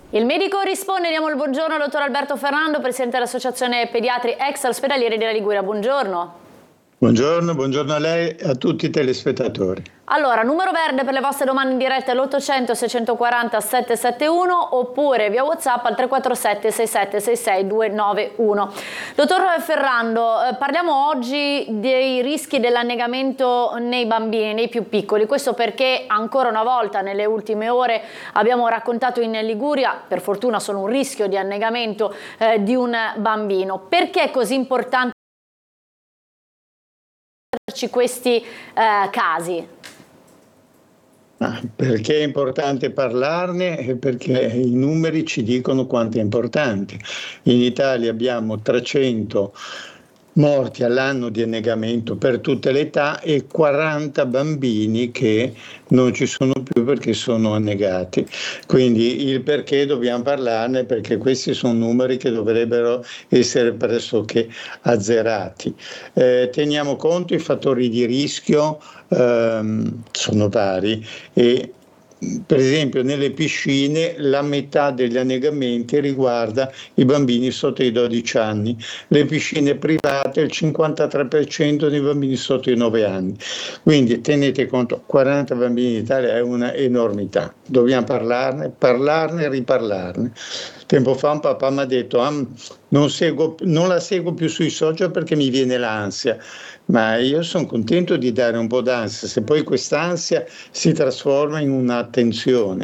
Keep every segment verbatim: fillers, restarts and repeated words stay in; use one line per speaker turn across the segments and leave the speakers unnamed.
Il medico risponde, diamo il buongiorno al dottor Alberto Ferrando, presidente dell'Associazione Pediatri Ex Ospedalieri della Liguria. Buongiorno.
Buongiorno, buongiorno a lei e a tutti i telespettatori.
Allora, numero verde per le vostre domande in diretta è l'ottocento seicentoquaranta settecentosettantuno oppure via WhatsApp al tre quattro sette sei sette sei sei due nove uno. Dottor Ferrando, eh, parliamo oggi dei rischi dell'annegamento nei bambini, nei più piccoli. Questo perché ancora una volta nelle ultime ore abbiamo raccontato in Liguria, per fortuna solo un rischio di annegamento eh, di un bambino. Perché è così importante questi eh, casi?
Ah, perché è importante parlarne? Perché i numeri ci dicono quanto è importante. In Italia abbiamo trecento morti all'anno di annegamento per tutte le età e quaranta bambini che non ci sono più perché sono annegati. Quindi il perché dobbiamo parlarne, perché questi sono numeri che dovrebbero essere pressoché azzerati. Eh, teniamo conto, i fattori di rischio ehm, sono vari e per esempio nelle piscine la metà degli annegamenti riguarda i bambini sotto i dodici anni, le piscine private il cinquantatré per cento dei bambini sotto i nove anni, quindi tenete conto, quaranta bambini in Italia è una enormità, dobbiamo parlarne, parlarne e riparlarne. Tempo fa un papà mi ha detto ah, non, seguo, non la seguo più sui social perché mi viene l'ansia, ma io sono contento di dare un po' d'ansia, se poi quest'ansia si trasforma in un'attenzione.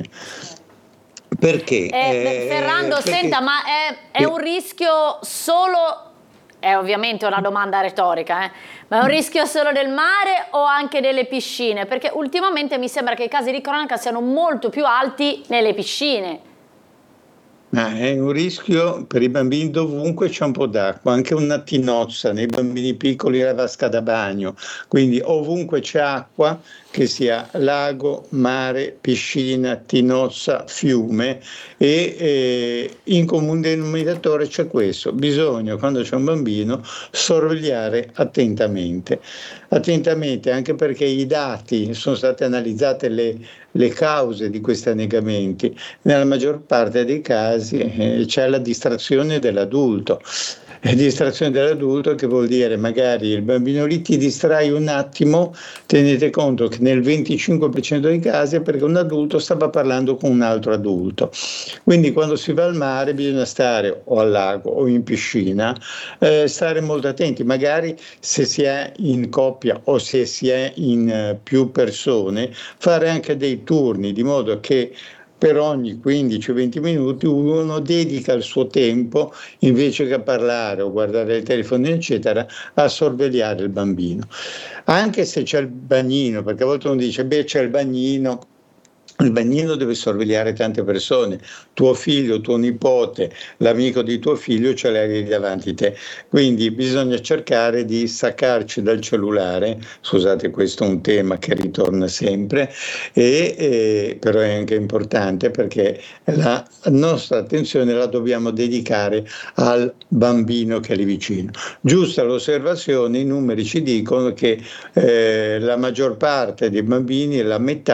Perché?
Eh,
eh,
Ferrando,
perché...
senta, ma è, è un rischio solo, è ovviamente una domanda retorica, eh, ma è un rischio solo del mare o anche delle piscine? Perché ultimamente mi sembra che i casi di cronaca siano molto più alti nelle piscine.
Ah, è un rischio per i bambini dovunque c'è un po' d'acqua, anche una tinozza nei bambini piccoli, la vasca da bagno, quindi ovunque c'è acqua, che sia lago, mare, piscina, tinozza, fiume e eh, in comune denominatore c'è questo, bisogna quando c'è un bambino sorvegliare attentamente, attentamente anche perché i dati, sono state analizzate le, le cause di questi annegamenti, nella maggior parte dei casi eh, c'è la distrazione dell'adulto. E distrazione dell'adulto che vuol dire magari il bambino lì ti distrai un attimo, tenete conto che nel venticinque per cento dei casi è perché un adulto stava parlando con un altro adulto. Quindi quando si va al mare bisogna stare o al lago o in piscina, eh, stare molto attenti, magari se si è in coppia o se si è in eh, più persone, fare anche dei turni di modo che per ogni quindici venti minuti uno dedica il suo tempo, invece che a parlare o guardare il telefono, eccetera, a sorvegliare il bambino. Anche se c'è il bagnino, perché a volte uno dice, beh, c'è il bagnino, il bagnino deve sorvegliare tante persone, tuo figlio, tuo nipote, l'amico di tuo figlio ce l'hai davanti a te. Quindi bisogna cercare di staccarci dal cellulare, scusate questo è un tema che ritorna sempre, e, e, però è anche importante perché la nostra attenzione la dobbiamo dedicare al bambino che è lì vicino. Giusta l'osservazione, i numeri ci dicono che eh, la maggior parte dei bambini, la metà,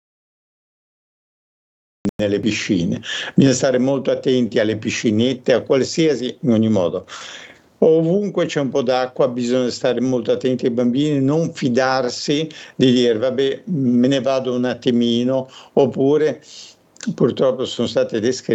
nelle piscine. Bisogna stare molto attenti alle piscinette, a qualsiasi, in ogni modo. Ovunque c'è un po' d'acqua bisogna stare molto attenti ai bambini, non fidarsi di dire vabbè me ne vado un attimino, oppure purtroppo sono state descritte